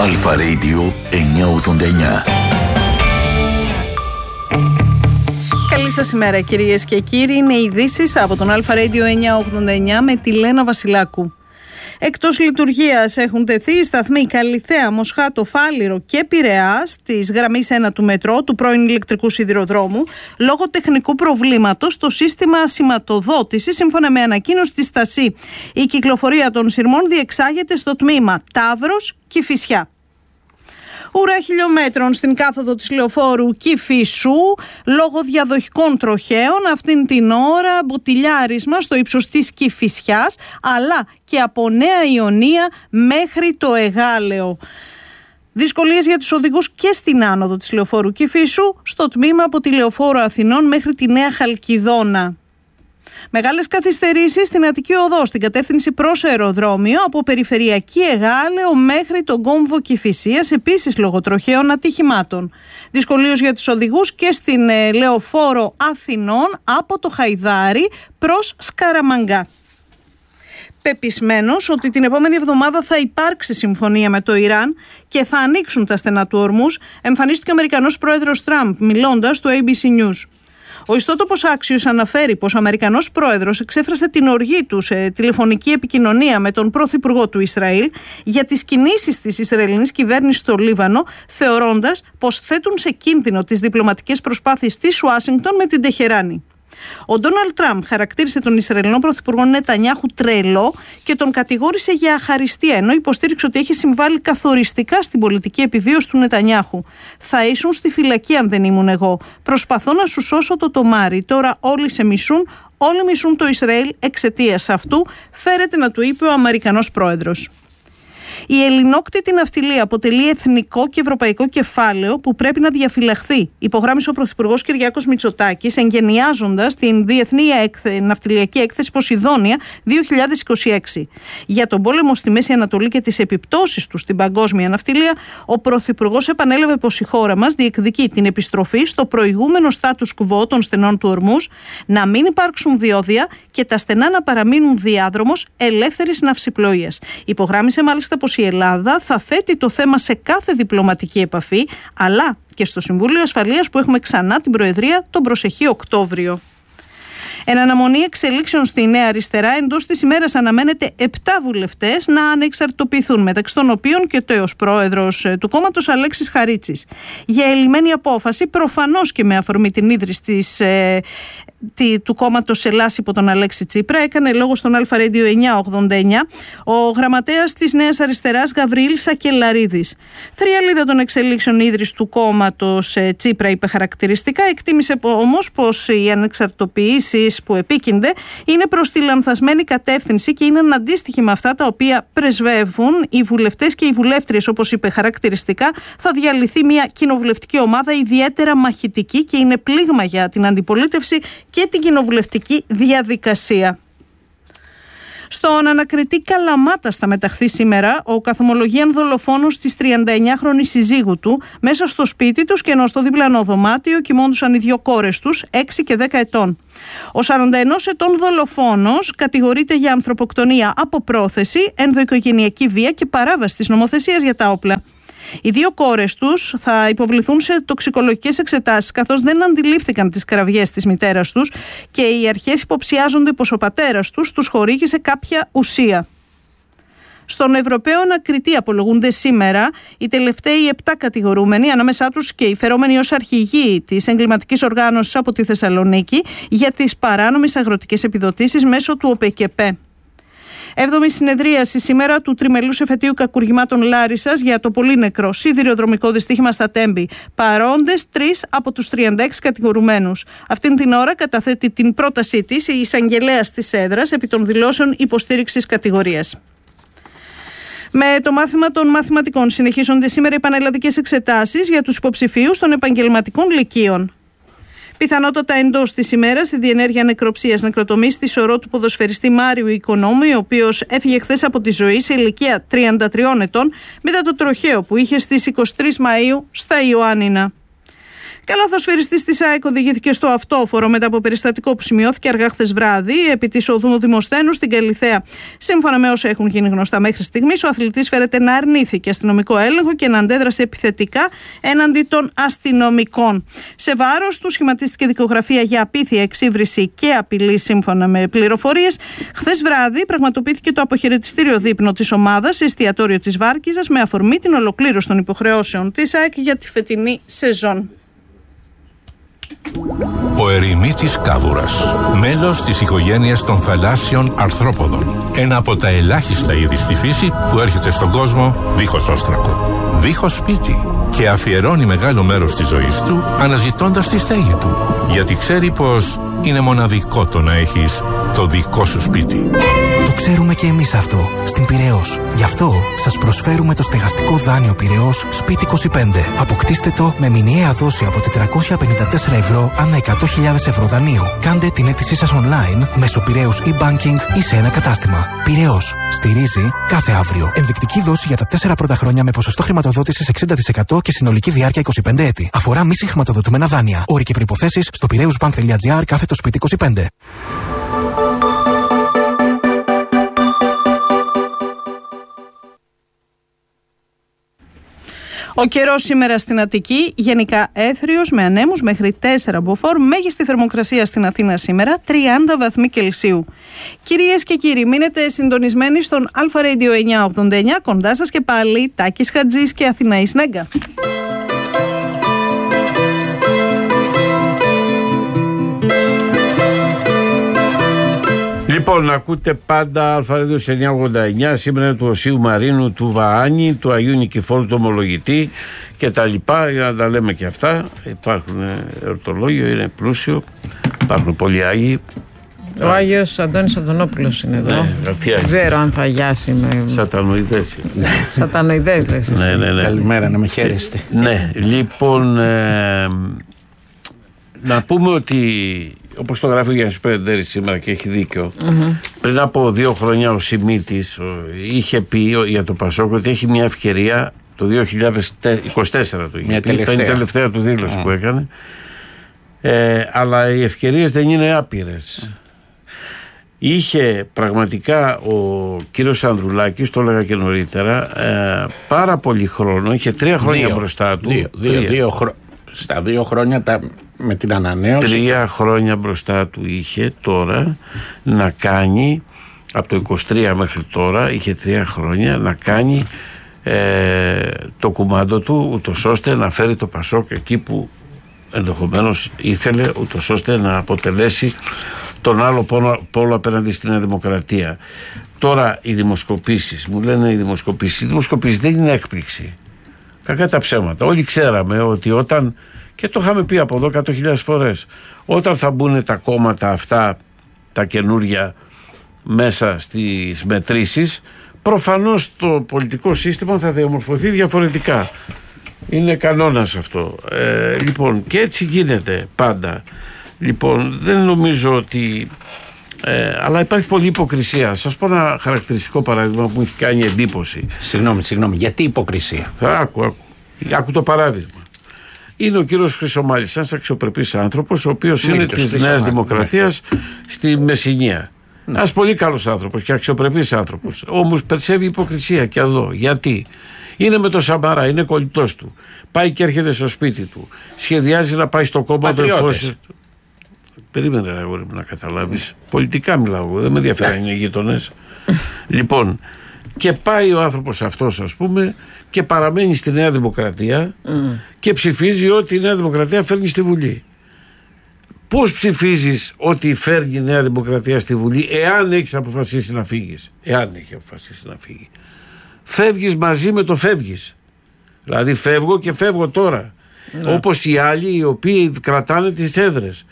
Αλφα Radio 989. Καλή σας ημέρα κυρίες και κύριοι. Είναι ειδήσεις από τον Αλφα Radio 989 με τη Λένα Βασιλάκου. Εκτός λειτουργίας έχουν τεθεί οι σταθμοί Καλιθέα, Μοσχάτο, Φάληρο και Πειραιάς της γραμμής 1 του μετρό, του πρώην ηλεκτρικού σιδηροδρόμου, λόγω τεχνικού προβλήματος στο σύστημα σηματοδότησης, σύμφωνα με ανακοίνωση της ΣΤΑΣΥ. Η κυκλοφορία των σειρμών διεξάγεται στο τμήμα Ταύρος Κηφισιά. Ουρά χιλιόμετρων στην κάθοδο της λεωφόρου Κηφισού λόγω διαδοχικών τροχαίων. Αυτήν την ώρα μποτιλιάρισμα στο ύψος της Κηφισιάς, αλλά και από Νέα Ιωνία μέχρι το Εγάλεο. Δυσκολίες για τους οδηγούς και στην άνοδο της λεωφόρου Κηφισού, στο τμήμα από τη λεωφόρο Αθηνών μέχρι τη Νέα Χαλκιδόνα. Μεγάλες καθυστερήσεις στην Αττική Οδό, στην κατεύθυνση προς αεροδρόμιο, από περιφερειακή Εγάλεο μέχρι τον κόμβο Κηφισίας, επίσης λόγω τροχαίων ατυχημάτων. Δυσκολίες για τους οδηγούς και στην λεωφόρο Αθηνών από το Χαϊδάρι προς Σκαραμαγκά. Πεπισμένος ότι την επόμενη εβδομάδα θα υπάρξει συμφωνία με το Ιράν και θα ανοίξουν τα στενά του Ορμούζ, εμφανίστηκε ο Αμερικανός πρόεδρος Τραμπ μιλώντας στο ABC News. Ο ιστότοπος Axios αναφέρει πως ο Αμερικανός πρόεδρος εξέφρασε την οργή του σε τηλεφωνική επικοινωνία με τον πρωθυπουργό του Ισραήλ για τις κινήσεις της Ισραηλινής κυβέρνησης στο Λίβανο, θεωρώντας πως θέτουν σε κίνδυνο τις διπλωματικές προσπάθειες της Ουάσιγκτον με την Τεχεράνη. Ο Ντόναλντ Τραμπ χαρακτήρισε τον Ισραηλινό πρωθυπουργό Νετανιάχου τρελό και τον κατηγόρησε για αχαριστία, ενώ υποστήριξε ότι έχει συμβάλει καθοριστικά στην πολιτική επιβίωση του Νετανιάχου. Θα ήσουν στη φυλακή αν δεν ήμουν εγώ. Προσπαθώ να σου σώσω το τομάρι. Τώρα όλοι σε μισούν, όλοι μισούν το Ισραήλ εξαιτίας αυτού, φέρεται να του είπε ο Αμερικανός πρόεδρος. Η ελληνόκτητη ναυτιλία αποτελεί εθνικό και ευρωπαϊκό κεφάλαιο που πρέπει να διαφυλαχθεί, υπογράμμισε ο Πρωθυπουργός Κυριάκος Μητσοτάκης, εγγενιάζοντας την Διεθνή Ναυτιλιακή Έκθεση Ποσειδόνια 2026. Για τον πόλεμο στη Μέση Ανατολή και τις επιπτώσεις του στην παγκόσμια ναυτιλία, ο Πρωθυπουργός επανέλαβε πως η χώρα μας διεκδικεί την επιστροφή στο προηγούμενο status quo των στενών του Ορμούζ, να μην υπάρξουν διόδια και τα στενά να παραμείνουν διάδρομος ελεύθερης ναυσιπλοείας. Υπογράμμισε μάλιστα πως η Ελλάδα θα θέτει το θέμα σε κάθε διπλωματική επαφή, αλλά και στο Συμβούλιο Ασφαλείας που έχουμε ξανά την Προεδρία τον προσεχή Οκτώβριο. Εν αναμονή εξελίξεων στη Νέα Αριστερά, εντός της ημέρας αναμένεται 7 βουλευτές να ανεξαρτητοποιηθούν, μεταξύ των οποίων και ο τέος πρόεδρος του κόμματος Αλέξης Χαρίτσης. Για ελλημένη απόφαση, προφανώς και με αφορμή την ίδρυση του κόμματος Ελλάς υπό τον Αλέξη Τσίπρα, έκανε λόγο στον Αλφα Radio 989 ο γραμματέας της Νέας Αριστεράς Γαβριήλ Σακελαρίδης. Θριαλίδα των εξελίξεων ίδρυση του κόμματος Τσίπρα, είπε χαρακτηριστικά, εκτίμησε όμως πως οι ανεξαρτητοποιήσεις που επίκυνται είναι προς τη λανθασμένη κατεύθυνση και είναι αντίστοιχοι με αυτά τα οποία πρεσβεύουν οι βουλευτές και οι βουλεύτριες. Όπως είπε χαρακτηριστικά, θα διαλυθεί μια κοινοβουλευτική ομάδα ιδιαίτερα μαχητική και είναι πλήγμα για την αντιπολίτευση και την κοινοβουλευτική διαδικασία. Στον ανακριτή Καλαμάτα θα μεταχθεί σήμερα ο καθομολογίαν δολοφόνος της 39χρονης συζύγου του. Μέσα στο σπίτι τους και ενώ στο διπλανό δωμάτιο κοιμόντουσαν οι δύο κόρες τους, 6 και 10 ετών. Ο 41 ετών δολοφόνος κατηγορείται για ανθρωποκτονία από πρόθεση, ενδοοικογενειακή βία και παράβαση της νομοθεσίας για τα όπλα. Οι δύο κόρες τους θα υποβληθούν σε τοξικολογικές εξετάσεις, καθώς δεν αντιλήφθηκαν τις κραυγές της μητέρας τους και οι αρχές υποψιάζονται πως ο πατέρας τους χορήγησε κάποια ουσία. Στον Ευρωπαίο ανακριτή απολογούνται σήμερα οι τελευταίοι 7 κατηγορούμενοι, ανάμεσά τους και οι φερόμενοι ως αρχηγοί της εγκληματικής οργάνωσης από τη Θεσσαλονίκη για τις παράνομες αγροτικές επιδοτήσεις μέσω του ΟΠΕΚΕΠΕ. 7η συνεδρίαση σήμερα του τριμελούς εφετείου κακουργημάτων Λάρισσας για το πολύ νεκρό σιδηροδρομικό δυστύχημα στα Τέμπη. Παρόντες 3 από τους 36 κατηγορουμένους. Αυτήν την ώρα καταθέτει την πρότασή της η εισαγγελέας της έδρας επί των δηλώσεων υποστήριξης κατηγορίας. Με το μάθημα των μαθηματικών συνεχίζονται σήμερα οι πανελλαδικές εξετάσεις για τους υποψηφίους των επαγγελματικών λυκείων. Πιθανότατα εντός της ημέρας η διενέργεια νεκροψίας νεκροτομής στη σωρό του ποδοσφαιριστή Μάριου Οικονόμου, ο οποίος έφυγε χθες από τη ζωή σε ηλικία 33 ετών μετά το τροχαίο που είχε στις 23 Μαΐου στα Ιωάννινα. Καλαθοσφαιριστής της ΑΕΚ οδηγήθηκε στο αυτόφορο μετά από περιστατικό που σημειώθηκε αργά χθες βράδυ επί της οδού Δημοσθένου στην Καλιθέα. Σύμφωνα με όσα έχουν γίνει γνωστά μέχρι στιγμής, ο αθλητής φέρεται να αρνήθηκε αστυνομικό έλεγχο και να αντέδρασε επιθετικά έναντι των αστυνομικών. Σε βάρος του σχηματίστηκε δικογραφία για απίθεια, εξύβριση και απειλή, σύμφωνα με πληροφορίες. Χθες βράδυ πραγματοποιήθηκε το αποχαιρετιστήριο δείπνο της ομάδας σε εστιατόριο της Βάρκιζας με αφορμή την ολοκλήρωση των υποχρεώσεων της ΑΕΚ για τη φετινή σεζόν. Ο ερημίτης κάβουρας, μέλος της οικογένειας των θαλάσσιων αρθρόποδων. Ένα από τα ελάχιστα είδη στη φύση που έρχεται στον κόσμο δίχως όστρακο, δίχως σπίτι, και αφιερώνει μεγάλο μέρος της ζωής του αναζητώντας τη στέγη του, γιατί ξέρει πως είναι μοναδικό το να έχεις το δικό σου σπίτι. Το ξέρουμε και εμείς αυτό στην Πειραιώς. Γι' αυτό σας προσφέρουμε το στεγαστικό δάνειο Πειραιώς Σπίτι 25. Αποκτήστε το με μηνιαία δόση από 454 ευρώ ανά 100.000 ευρώ δανείου. Κάντε την αίτησή σας online μέσω Πειραιώς e-banking ή σε ένα κατάστημα. Πειραιώς. Στηρίζει κάθε αύριο. Ενδεικτική δόση για τα 4 πρώτα χρόνια με ποσοστό χρηματοδότησης 60% και συνολική διάρκεια 25 έτη. Αφορά μη συγχρηματοδοτούμενα δάνεια. Όροι και προϋποθέσεις στο piraeusbank.gr/Σπίτι 25. Ο καιρός σήμερα στην Αττική, γενικά έθριος με ανέμους μέχρι 4 μποφόρ, μέγιστη θερμοκρασία στην Αθήνα σήμερα 30 βαθμοί Κελσίου. Κυρίες και κύριοι, μείνετε συντονισμένοι στον Αλφα Radio 989, κοντά σας και πάλι Τάκης Χατζής και Αθηναής Νέγκα. Λοιπόν, ακούτε πάντα Αλφα-Radio 989, σήμερα του Οσίου Μαρίνου, του Βαάνη, του Αγίου Νικηφόρου του Ομολογητή και τα λοιπά, για να τα λέμε και αυτά. Υπάρχουν εορτολόγιο, είναι πλούσιο, υπάρχουν πολλοί Άγιοι. Ο Άγιος Αντώνης Αντωνόπουλος είναι εδώ. Δεν ξέρω αν θα γιάσει με... Σατανοειδές. Σατανοειδές λες εσύ. Ναι. Καλημέρα, να με χαίρεστε. Ναι, λοιπόν, να πούμε ότι, όπως το γράφει ο Γιάννης Περεντέρης σήμερα και έχει δίκιο, πριν από 2 χρόνια ο Σιμίτης είχε πει για το Πασόκ ότι έχει μια ευκαιρία το 2024 το είχε πει, ήταν η τελευταία του δήλωση που έκανε, αλλά οι ευκαιρίες δεν είναι άπειρες. Είχε πραγματικά ο κύριος Ανδρουλάκης, το έλεγα και νωρίτερα, πάρα πολύ χρόνο, είχε 3 χρόνια μπροστά του. Στα 2 χρόνια με την ανανέωση. 3 χρόνια μπροστά του είχε τώρα να κάνει, από το 23 μέχρι τώρα, είχε 3 χρόνια να κάνει το κουμάντο του, ούτως ώστε να φέρει το Πασόκ εκεί που ενδεχομένως ήθελε, ούτως ώστε να αποτελέσει τον άλλο πόλο απέναντι στην Δημοκρατία. Τώρα οι δημοσκοπήσεις, μου λένε οι δημοσκοπήσεις δεν είναι έκπληξη. Κακά τα ψέματα. Όλοι ξέραμε ότι όταν, και το είχαμε πει από εδώ 100.000 φορές, όταν θα μπουν τα κόμματα αυτά, τα καινούρια, μέσα στις μετρήσεις, προφανώς το πολιτικό σύστημα θα διαμορφωθεί διαφορετικά. Είναι κανόνας αυτό. Λοιπόν, και έτσι γίνεται πάντα. Λοιπόν, δεν νομίζω ότι... αλλά υπάρχει πολλή υποκρισία. Σας πω ένα χαρακτηριστικό παράδειγμα που μου έχει κάνει εντύπωση. Συγγνώμη, γιατί υποκρισία? Άκου το παράδειγμα. Είναι ο κύριος Χρυσομάλης, ένας αξιοπρεπής άνθρωπος, ο οποίος είναι της Νέας Δημοκρατίας στη Μεσσηνία. Ένας πολύ καλός άνθρωπος και αξιοπρεπής άνθρωπος. Όμως περσεύει υποκρισία και εδώ. Γιατί? Είναι με το Σαμαρά, είναι κολλητός του. Πάει και έρχεται στο σπίτι του. Σχεδιάζει να πάει στο κόμμα του εφόσον. Περίμενε, αγόρι μου, να καταλάβεις. Πολιτικά μιλάω εγώ, δεν με ενδιαφέρει αν είναι γείτονες. Λοιπόν, και πάει ο άνθρωπος αυτός, ας πούμε, και παραμένει στη Νέα Δημοκρατία και ψηφίζει ότι η Νέα Δημοκρατία φέρνει στη Βουλή. Πώς ψηφίζεις ότι φέρνει η Νέα Δημοκρατία στη Βουλή, εάν έχεις αποφασίσει να φύγεις? Εάν έχει αποφασίσει να φύγει, φεύγεις μαζί με το φεύγεις. Δηλαδή φεύγω και φεύγω τώρα. Όπως οι άλλοι οι οποίοι κρατάνε τις έδρες.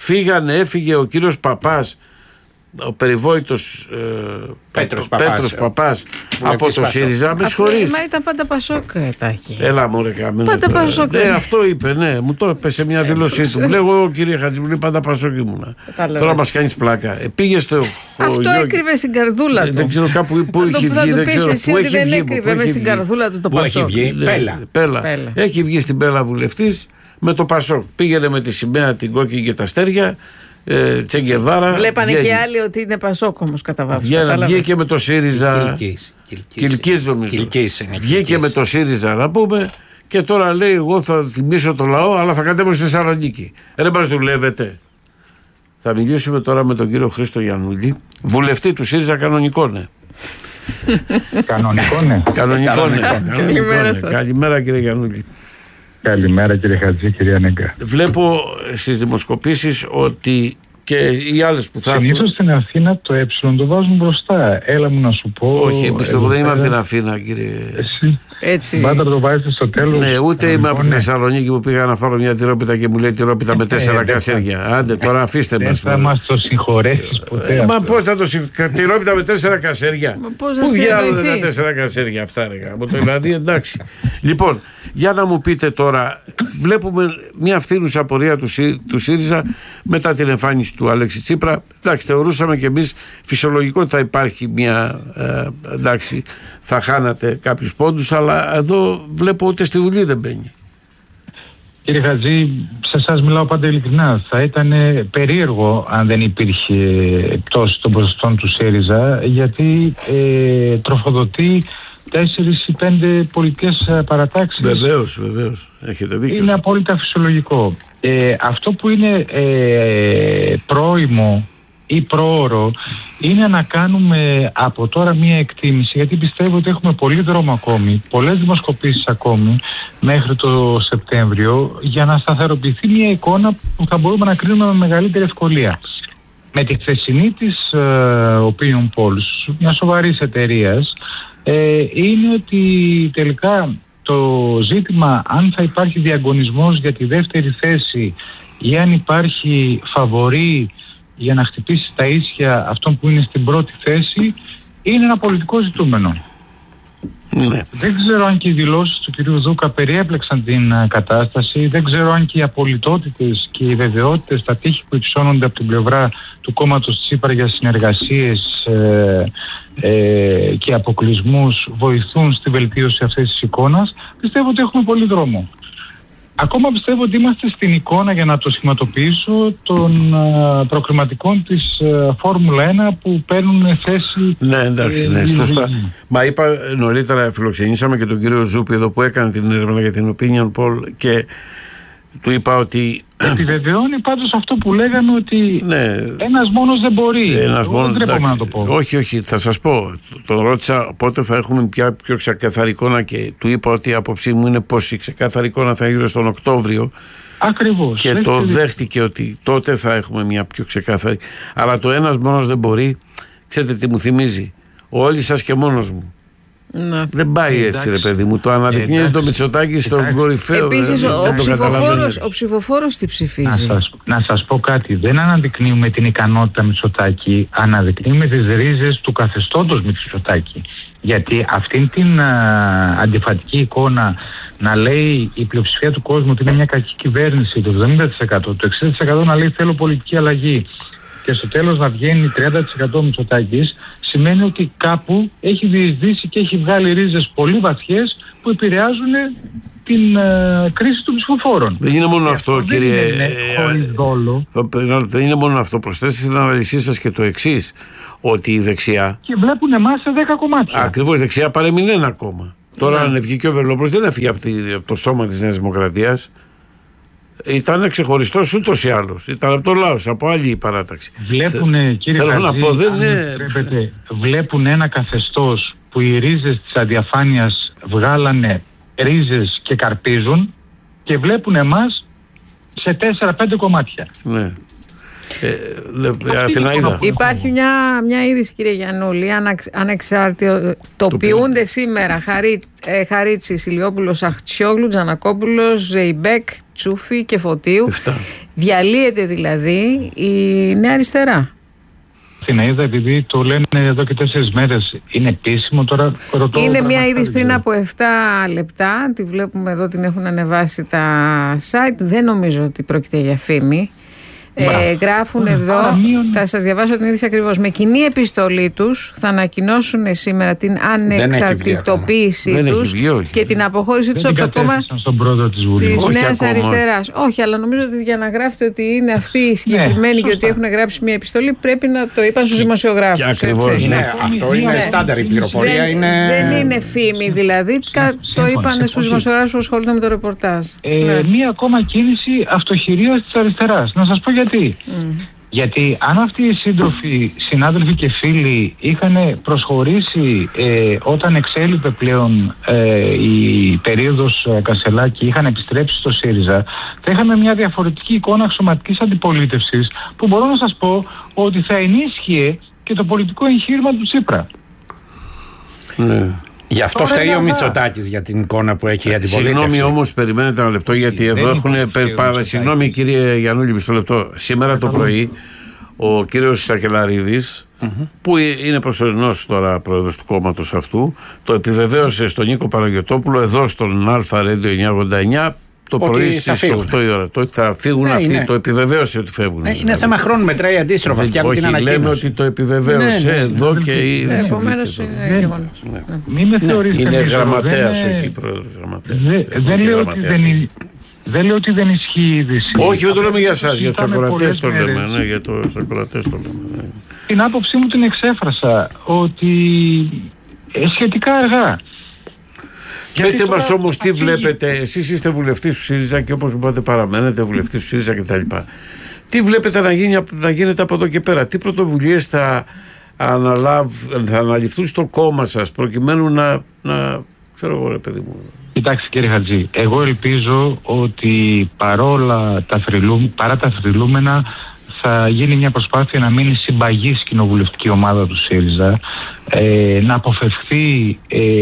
Έφυγε ο κύριος Παπάς, ο περιβόητος Πέτρος Παπάς από το ΣΥΡΙΖΑ. Με συγχωρείς. Μα ήταν πάντα Πασόκ, Τάκη. Έλα μωρέ καμένο. Πάντα Πασόκ. Αυτό είπε, ναι. Μου το είπε σε μια δήλωσή του. Μου λέει, εγώ κύριε Χατζη, μου λέει, πάντα Πασόκ ήμουνα. Τώρα μας κάνεις πλάκα. Πήγε στο χωριό. Αυτό έκρυβε στην καρδούλα του. Δεν ξέρω κάπου που έχει βγει. Δεν ξέρω πού έχει βγει. Δεν έκρυβε μες στην καρδούλα του το Πασόκ. Πέλα. Έχει βγει στην Πέλα βουλευτής. με το Πασόκ. Πήγαινε με τη σημαία την κόκκινη και τα αστέρια, Τσεγκεβάρα. Βλέπανε και άλλοι ότι είναι Πασόκ όμως κατά βάθος. Βγήκε με το ΣΥΡΙΖΑ. Κιλκής νομίζω. Βγήκε με το ΣΥΡΙΖΑ να πούμε. Και τώρα λέει: εγώ θα τιμήσω το λαό, αλλά θα κατέβω στη Θεσσαλονίκη. Δεν μας δουλεύετε. Θα μιλήσουμε τώρα με τον κύριο Χρήστο Γιαννούλη, βουλευτή του ΣΥΡΙΖΑ κανονικόνε. Κανονικόνε. Καλημέρα κύριε Γιαννούλη. Καλημέρα κύριε Χατζή, κυρία Νέγκα. Βλέπω στις δημοσκοπήσεις ότι και οι άλλες που θα έρθουν. Συνήθως στην Αθήνα το το βάζουν μπροστά. Έλα μου να σου πω. Όχι, εμείς δεν είμαι από την Αθήνα, κύριε. Εσύ. Έτσι. Πάντα το βάζετε στο τέλος. Ναι, ούτε είμαι από τη Θεσσαλονίκη που πήγα να φάρω μια τυρόπιτα και μου λέει τυρόπιτα με 4 κασέρια. Άντε, τώρα αφήστε μας. Δεν θα μας το συγχωρέσεις ποτέ. Μα πώς θα το συγχωρέσεις, τυρόπιτα με 4 κασέρια. Πού διάλογο τα 4 κασέρια αυτά, ρε. Δηλαδή, εντάξει. Λοιπόν, για να μου πείτε τώρα, βλέπουμε μια φθήνουσα πορεία του ΣΥΡΙΖΑ μετά την εμφάνιση του Αλέξη Τσίπρα. Εντάξει, θεωρούσαμε κι εμείς φυσιολογικό ότι θα υπάρχει μια. Εντάξει, θα χάνατε κάποιους πόντους, αλλά εδώ βλέπω ότι στη Βουλή δεν μπαίνει. Κύριε Χατζή, σε εσάς μιλάω πάντα ειλικρινά. Θα ήταν περίεργο αν δεν υπήρχε πτώση των ποσοστών του ΣΥΡΙΖΑ, γιατί τροφοδοτεί 4 ή 5 πολιτικές παρατάξεις. Βεβαίως. Έχετε δίκιο. Είναι απόλυτα φυσιολογικό. Αυτό που είναι πρόημο ή πρόωρο είναι να κάνουμε από τώρα μία εκτίμηση, γιατί πιστεύω ότι έχουμε πολύ δρόμο ακόμη, πολλές δημοσκοπήσεις ακόμη μέχρι το Σεπτέμβριο, για να σταθεροποιηθεί μία εικόνα που θα μπορούμε να κρίνουμε με μεγαλύτερη ευκολία. Με τη χθεσινή της Opinion Polls, μια σοβαρής εταιρείας, είναι ότι τελικά το ζήτημα αν θα υπάρχει διαγωνισμός για τη δεύτερη θέση ή αν υπάρχει φαβορί για να χτυπήσει τα ίσια αυτών που είναι στην πρώτη θέση είναι ένα πολιτικό ζητούμενο. Ναι. Δεν ξέρω αν και οι δηλώσεις του κυρίου Δούκα περιέπλεξαν την κατάσταση, δεν ξέρω αν και οι απολυτότητες και οι βεβαιότητες, τα τείχη που υψώνονται από την πλευρά του κόμματος Τσίπρα για συνεργασίες και αποκλεισμούς βοηθούν στη βελτίωση αυτής της εικόνας. Πιστεύω ότι έχουμε πολύ δρόμο. Ακόμα πιστεύω ότι είμαστε στην εικόνα, για να το σχηματοποιήσω, των προκριματικών της Φόρμουλα 1 που παίρνουν θέση. Ναι, εντάξει, ναι, σωστά. Μα είπα νωρίτερα, φιλοξενήσαμε και τον κύριο Ζούπη εδώ που έκανε την έρευνα για την Opinion Poll και του είπα ότι. Επιβεβαιώνει πάντως αυτό που λέγανε, ότι ναι, ένας μόνος δεν μπορεί. Δεν τρέπομαι να το πω. Όχι, θα σας πω. Τον ρώτησα πότε θα έχουμε πια πιο ξεκαθαρή εικόνα και του είπα ότι η άποψή μου είναι πως η ξεκάθαρη εικόνα θα γύρω στον Οκτώβριο. Ακριβώς. Και το δέχτηκε ότι τότε θα έχουμε μια πιο ξεκάθαρη. Αλλά το ένας μόνος δεν μπορεί. Ξέρετε τι μου θυμίζει? Όλοι σας και μόνος μου. Ναι. Δεν πάει έτσι, ρε παιδί μου. Το αναδεικνύει το Μητσοτάκη στον κορυφαίο. Επίσης ο ψηφοφόρος τι ψηφίζει? Να σας πω κάτι. Δεν αναδεικνύουμε την ικανότητα Μητσοτάκη, αναδεικνύουμε τις ρίζες του καθεστώτος Μητσοτάκη. Γιατί αυτήν την αντιφατική εικόνα να λέει η πλειοψηφία του κόσμου ότι είναι μια κακή κυβέρνηση, το 70%, το 60% να λέει θέλω πολιτική αλλαγή, και στο τέλος να βγαίνει 30% Μητσοτάκης, σημαίνει ότι κάπου έχει διεισδύσει και έχει βγάλει ρίζες πολύ βαθιές που επηρεάζουν την κρίση των ψηφοφόρων. Δεν είναι μόνο αυτό, κύριε. Δεν είναι μόνο αυτό. Προσθέστε στην αναλυσή σας και το εξής, ότι η δεξιά. Και βλέπουν εμάς σε 10 κομμάτια. Ακριβώς, η δεξιά παρέμεινε ένα κόμμα. Τώρα, αν βγήκε ο Βερολόπουλος, δεν έφυγε από το σώμα της Νέας Δημοκρατίας. Ήταν ξεχωριστός ούτως ή άλλως. Ήταν από το λαός, από άλλη παράταξη. Βλέπουν, κύριε Χατζή, βλέπουν ένα καθεστώς που οι ρίζες της αδιαφάνειας βγάλανε ρίζες και καρπίζουν, και βλέπουν εμάς σε 4-5 κομμάτια. Ναι. Υπάρχει μια είδηση, κύριε Γιαννούλη, ανεξαρτητοποιούνται σήμερα Χαρίτσης, Ηλιόπουλος, Αχτσιόγλου, Τζανακόπουλος, Ζεϊμπέκ, Τσούφη και Φωτίου. Διαλύεται δηλαδή η Νέα Αριστερά. Την είδα επειδή το λένε εδώ και 4 μέρες. Είναι επίσημο τώρα? Είναι μια είδηση πριν από 7 λεπτά. Τη βλέπουμε εδώ, την έχουν ανεβάσει τα site. Δεν νομίζω ότι πρόκειται για φήμη. Γράφουν εδώ, θα σας διαβάσω την είδηση ακριβώς. Με κοινή επιστολή τους θα ανακοινώσουν σήμερα την ανεξαρτητοποίησή τους και την αποχώρησή τους από το κόμμα της Νέας Αριστεράς. Όχι, αλλά νομίζω ότι για να γράφετε ότι είναι αυτοί οι συγκεκριμένοι και ότι έχουν γράψει μια επιστολή, πρέπει να το είπαν στους δημοσιογράφους. Ακριβώς, ναι, αυτό είναι στάνταρη πληροφορία. Δεν είναι φήμη δηλαδή. Το είπαν στους δημοσιογράφους που ασχολούνται με το ρεπορτάζ. Μία ακόμα κίνηση αυτοχειρίας της αριστεράς. Να σας πω γιατί. Γιατί αν αυτοί οι σύντροφοι, συνάδελφοι και φίλοι είχαν προσχωρήσει όταν εξέλιπε πλέον η περίοδος Κασελάκη, είχαν επιστρέψει στο ΣΥΡΙΖΑ, θα είχαμε μια διαφορετική εικόνα αξιωματικής αντιπολίτευσης που μπορώ να σας πω ότι θα ενίσχυε και το πολιτικό εγχείρημα του Τσίπρα. Ναι. Γι' αυτό φταίει ο Μητσοτάκης για την εικόνα που έχει η αντιπολίτευση. Συγγνώμη όμως, περιμένετε ένα λεπτό, γιατί εδώ έχουν. Συγγνώμη κύριε Γιαννούλη, μισό λεπτό. Σήμερα το πρωί ο κύριος Σακελαρίδης, που είναι προσωρινός τώρα πρόεδρος του κόμματος αυτού, το επιβεβαίωσε στον Νίκο Παναγιωτόπουλο εδώ στον Αλφα Radio 989. Το πρωί στις 8 η ώρα. Το ότι θα φύγουν αυτοί, το επιβεβαίωσε ότι φεύγουν. Είναι θέμα χρόνου, μετράει αντίστροφα. Όχι, λέμε ότι το επιβεβαίωσε εδώ και είναι. Επομένως είναι γεγονός. Μην με θεωρείτε. Είναι γραμματέας, όχι πρόεδρος γραμματέας. Δεν λέω ότι δεν ισχύει η είδηση. Όχι, δεν το λέμε για εσάς, για τους ακροατές το λέμε. Ναι, για τους ακροατές το λέμε. Την άποψή μου την εξέφρασα ότι σχετικά αργά. Πείτε μας όμως τι βλέπετε, εσείς είστε βουλευτής του ΣΥΡΙΖΑ και όπως είπατε παραμένετε βουλευτής του ΣΥΡΙΖΑ κτλ. Τι βλέπετε να γίνεται από εδώ και πέρα, τι πρωτοβουλίες θα αναλυφθούν στο κόμμα σας προκειμένου να ξέρω εγώ ρε παιδί μου. Κοιτάξτε κύριε Χατζή, εγώ ελπίζω ότι παρά τα θρυλούμενα θα γίνει μια προσπάθεια να μείνει συμπαγής κοινοβουλευτική ομάδα του ΣΥΡΙΖΑ, να αποφευχθεί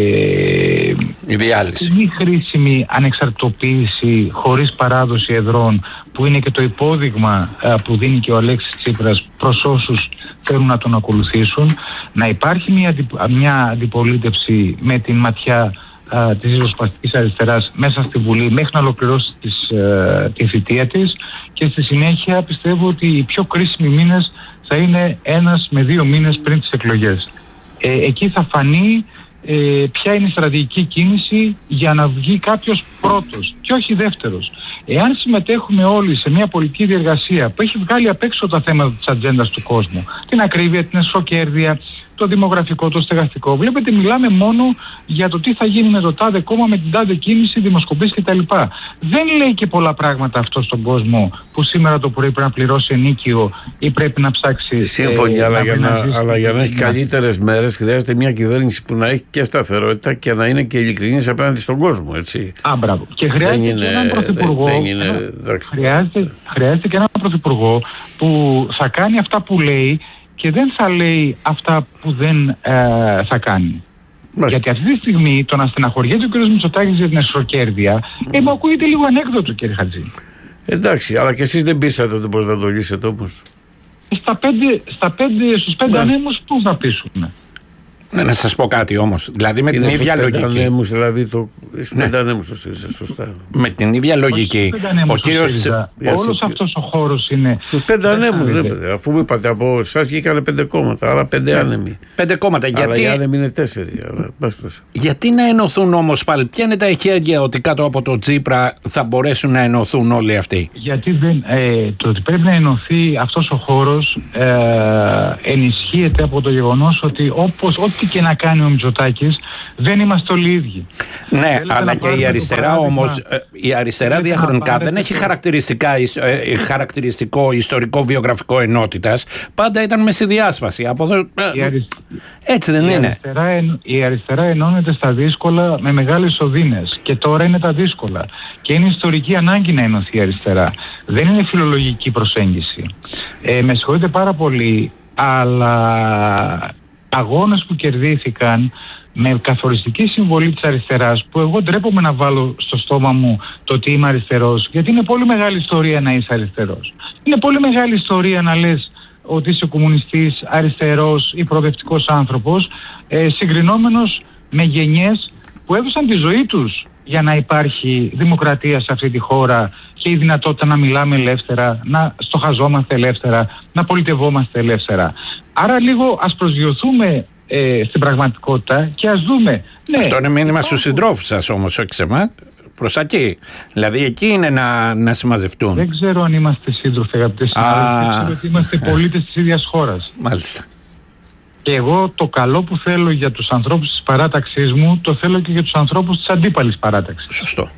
η διάλυση, μη χρήσιμη ανεξαρτητοποίηση χωρίς παράδοση εδρών, που είναι και το υπόδειγμα που δίνει και ο Αλέξης Τσίπρας προς όσους θέλουν να τον ακολουθήσουν, να υπάρχει μια αντιπολίτευση με την ματιά της ριζοσπαστικής αριστεράς μέσα στη Βουλή μέχρι να ολοκληρώσει τη θητεία της, και στη συνέχεια πιστεύω ότι οι πιο κρίσιμοι μήνες θα είναι 1 με 2 μήνες πριν τις εκλογές. Εκεί θα φανεί ποια είναι η στρατηγική κίνηση για να βγει κάποιος πρώτος και όχι δεύτερος. Εάν συμμετέχουμε όλοι σε μια πολιτική διεργασία που έχει βγάλει απ' έξω τα θέματα της ατζέντας του κόσμου, την ακρίβεια, την εσωκέρδεια, το δημογραφικό, το στεγαστικό, βλέπετε μιλάμε μόνο για το τι θα γίνει με το τάδε κόμμα, με την τάδε κίνηση, δημοσκοπήσεις κτλ. Δεν λέει και πολλά πράγματα αυτό στον κόσμο που σήμερα το πρωί πρέπει να πληρώσει ενίκιο ή πρέπει να ψάξει. Σύμφωνοι, αλλά για να έχει καλύτερες μέρες χρειάζεται μια κυβέρνηση που να έχει και σταθερότητα και να είναι και ειλικρινής απέναντι στον κόσμο, έτσι. Μπράβο. Και χρειάζεται και έναν πρωθυπουργό. Χρειάζεται και έναν πρωθυπουργό που θα κάνει αυτά που λέει και δεν θα λέει αυτά που δεν θα κάνει. Γιατί αυτή τη στιγμή το να στεναχωριέται ο κ. Μητσοτάκης για την εσωκέρδεια μου ακούγεται λίγο ανέκδοτο, κ. Χατζή. Εντάξει, αλλά και εσείς δεν πείσατε ότι μπορείτε να το λύσετε όμως. Στους 5 ανέμους πώς να πείσουμε. Να σας πω κάτι όμως. Δηλαδή με την ίδια λογική. Δηλαδή στους 5 ανέμους το ΣΥΡΙΖΑ, σωστά. Με την ίδια λογική. Ο κύριος. Όλος αυτός ο χώρος είναι. Στους 5 ανέμους, αφού μου είπατε από εσάς βγήκανε 5 κόμματα, άρα 5 άνεμοι. 5 κόμματα. Αλλά οι άνεμοι είναι 4. Γιατί να ενωθούν όμως πάλι, ποια είναι τα εχέγγυα ότι κάτω από το Τσίπρα θα μπορέσουν να ενωθούν όλοι αυτοί? Γιατί το ότι πρέπει να ενωθεί αυτός ο χώρος ενισχύεται από το γεγονός ότι ό,τι και να κάνει ο Μητσοτάκης δεν είμαστε όλοι ίδιοι. Ναι, αλλά και η αριστερά όμως, η αριστερά διαχρονικά δεν έχει χαρακτηριστικό ιστορικό βιογραφικό ενότητας. Πάντα ήταν με συνδιάσπαση. Έτσι δεν είναι? Η αριστερά ενώνεται στα δύσκολα με μεγάλες οδύνες και τώρα είναι τα δύσκολα. Και είναι ιστορική ανάγκη να ενωθεί η αριστερά. Δεν είναι φιλολογική προσέγγιση. Με συγχωρείτε πάρα πολύ, αλλά αγώνες που κερδίθηκαν με καθοριστική συμβολή της αριστεράς, που εγώ ντρέπομαι να βάλω στο στόμα μου το ότι είμαι αριστερός, γιατί είναι πολύ μεγάλη ιστορία να είσαι αριστερός. Είναι πολύ μεγάλη ιστορία να λες ότι είσαι κομμουνιστής, αριστερός ή προοδευτικός άνθρωπος, συγκρινόμενος με γενιές που έδωσαν τη ζωή τους για να υπάρχει δημοκρατία σε αυτή τη χώρα και η δυνατότητα να μιλάμε ελεύθερα, να στοχαζόμαστε ελεύθερα, να πολιτευόμαστε ελεύθερα. Άρα λίγο ας προσγειωθούμε στην πραγματικότητα και ας δούμε. Ναι, αυτό είναι μήνυμα στους συντρόφους σας όμως, όχι σε εμάς. Προς εκεί. Δηλαδή εκεί είναι να συμμαζευτούν. Δεν ξέρω αν είμαστε σύντροφοι, αγαπητέ συνάδελφοι. Ξέρω ότι είμαστε πολίτες της ίδιας χώρας. Μάλιστα. Και εγώ το καλό που θέλω για τους ανθρώπους της παράταξής μου, το θέλω και για τους ανθρώπους της αντίπαλης παράταξης.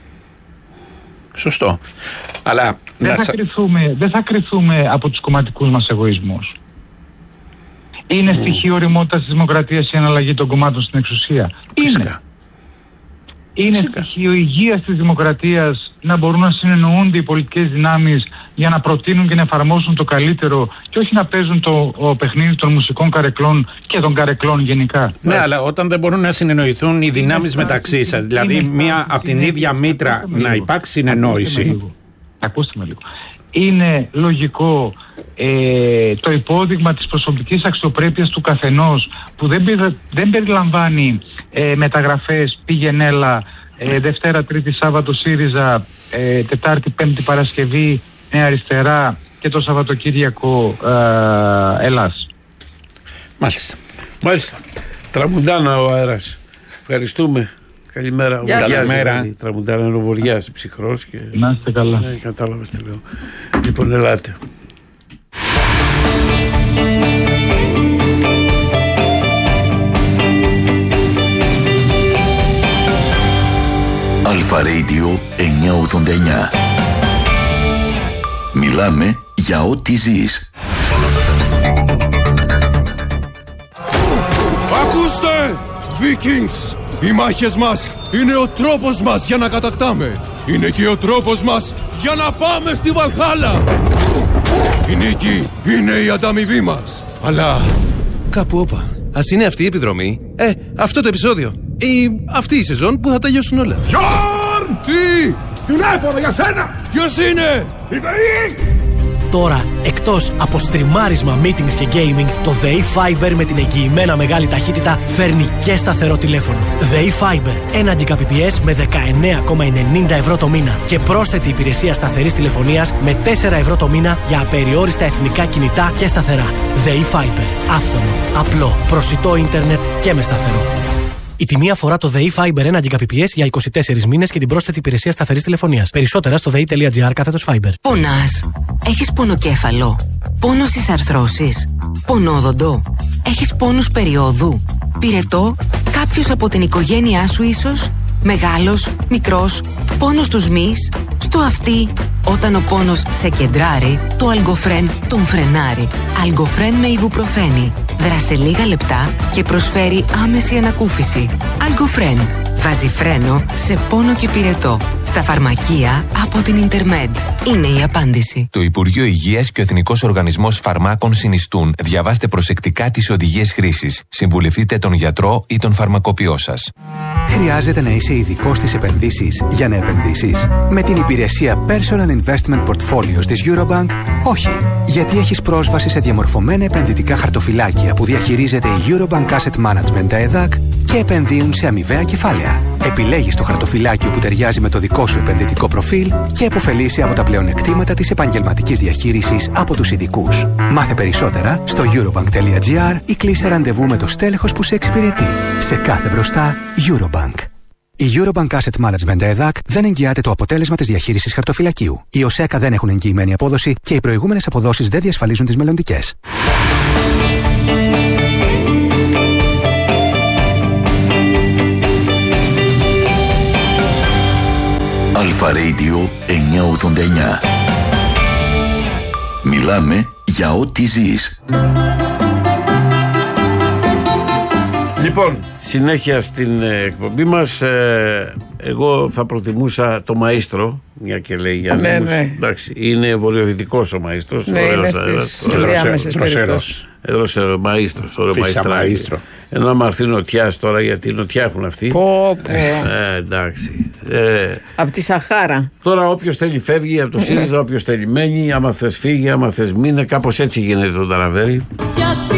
Σωστό. Αλλά δεν θα κρυθούμε από τους κομματικούς μας εγωισμούς. Είναι στοιχείο ωριμότητας της δημοκρατίας η αναλλαγή των κομμάτων στην εξουσία. Φυσικά. Είναι στοιχείο υγείας της δημοκρατίας να μπορούν να συνεννοούνται οι πολιτικές δυνάμεις για να προτείνουν και να εφαρμόσουν το καλύτερο και όχι να παίζουν το παιχνίδι των μουσικών καρεκλών και των καρεκλών γενικά. Ναι, αλλά όταν δεν μπορούν να συνεννοηθούν οι δυνάμεις μεταξύ σας, δηλαδή μία από την ίδια μήτρα να υπάρξει συνεννόηση. Ακούστε με λίγο. Είναι λογικό το υπόδειγμα της προσωπικής αξιοπρέπειας του καθενός που δεν περιλαμβάνει μεταγραφές, πήγαινέλα, Δευτέρα, Τρίτη, Σάββατο ΣΥΡΙΖΑ, Τετάρτη, Πέμπτη, Παρασκευή, Νέα Αριστερά και το Σαββατοκύριακο Ελλάς. Μάλιστα. Τραμπουντάνα ο αέρας. Ευχαριστούμε. Καλημέρα. Καλημέρα. Τραμπουντάνα είναι ο Βοριάς, ψυχρός. Να είστε καλά. Ναι, κατάλαβες τι λέω. Λοιπόν, ελάτε. Αλφα Radio 989. Μιλάμε για ό,τι ζεις. Ακούστε! Vikings! Οι μάχες μας είναι ο τρόπος μας για να κατακτάμε. Είναι και ο τρόπος μας για να πάμε στη Βαλχάλα. Η νίκη είναι η ανταμοιβή μας. Αλλά κάπου όπα. Ας είναι αυτή η επιδρομή, αυτό το επεισόδιο ή αυτή η σεζόν που θα τελειώσουν όλα. Γιόρν! Τι! Τηλέφωνο για σένα! Ποιος είναι? Η ΔΕΗ! Τώρα, εκτός από στριμάρισμα, meetings και gaming, το ΔΕΗ Fiber με την εγγυημένα μεγάλη ταχύτητα φέρνει και σταθερό τηλέφωνο. ΔΕΗ Fiber, 1 Gbps με 19,90 ευρώ το μήνα και πρόσθετη υπηρεσία σταθερής τηλεφωνίας με 4 ευρώ το μήνα για απεριόριστα εθνικά κινητά και σταθερά. ΔΕΗ Fiber, άφθονο, απλό, προσιτό ίντερνετ και με σταθερό. Η τιμή αφορά το ΔΕΗ Fiber 1 Gbps για 24 μήνες και την πρόσθετη υπηρεσία σταθερής τηλεφωνίας. Περισσότερα στο dei.gr/Fiber. Πονάς? Έχεις πονοκέφαλο? Πόνο στις αρθρώσεις? Πονόδοντο? Έχεις πόνους περιόδου? Πυρετό? Κάποιος από την οικογένειά σου ίσως? Μεγάλος? Μικρός? Πόνος στους μυς? Στο αυτί? Όταν ο πόνος σε κεντράρει, το Αλγκοφρέν τον φρενάρει. Αλγκοφρέν με ιβουπροφένη. Δράσε λίγα λεπτά και προσφέρει άμεση ανακούφιση. Αλγκοφρέν. Βάζει φρένο σε πόνο και πυρετό. Στα φαρμακεία από την Ιντερμέντ. Είναι η απάντηση. Το Υπουργείο Υγείας και ο Εθνικός Οργανισμός Φαρμάκων συνιστούν. Διαβάστε προσεκτικά τις οδηγίες χρήσης. Συμβουλευτείτε τον γιατρό ή τον φαρμακοποιό σας. Χρειάζεται να είσαι ειδικός στις επενδύσεις για να επενδύσεις? Με την υπηρεσία Personal Investment Portfolios της Eurobank, όχι. Γιατί έχεις πρόσβαση σε διαμορφωμένα επενδυτικά χαρτοφυλάκια που διαχειρίζεται η Eurobank Asset Management, τα ΕΔΑΚ, και επενδύουν σε αμοιβαία κεφάλαια. Επιλέγεις το χαρτοφυλάκιο που ταιριάζει με το δικό σου επενδυτικό προφίλ και επωφελείσαι από τα πλεονεκτήματα της επαγγελματικής διαχείρισης από τους ειδικούς. Μάθε περισσότερα στο eurobank.gr ή κλείσε ραντεβού με το στέλεχος που σε εξυπηρετεί. Σε κάθε μπροστά, Eurobank. Η Eurobank Asset Management ΕΔΑΚ δεν εγγυάται το αποτέλεσμα της διαχείρισης χαρτοφυλακίου. Οι ΟΣΕΚΑ δεν έχουν εγγυημένη απόδοση και οι προηγούμενες αποδόσεις δεν διασφαλίζουν τις μελλοντικές. Αλφα Radio 989. Μιλάμε για ό,τι ζεις. Λοιπόν, συνέχεια στην εκπομπή μας. Εγώ θα προτιμούσα το Μαΐστρο, μια και λέει για νέους. Ναι. Εντάξει, είναι βορειοδυτικός ο Μαΐστρος. Ναι, είναι στις διάμεσες περιπτώσεις. Εδώ Μαΐστρος, ωραίο Μαΐστρο. Ενώ άμα έρθει νοτιάς τώρα, γιατί νοτιά έχουν αυτοί. Εντάξει. Από τη Σαχάρα. Τώρα όποιος θέλει φεύγει από το ΣΥΡΙΖΑ, όποιος θέλει μένει, άμα θες φύγει, άμα θες μείνε. Κάπως έτσι γίνεται το ταραβέρι.